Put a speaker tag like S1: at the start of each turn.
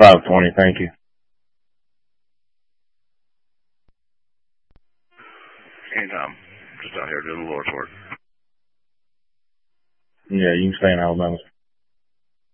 S1: 520, thank you.
S2: Hey, Tom. Just out here doing the Lord's work.
S1: Yeah, you can stay in Alabama.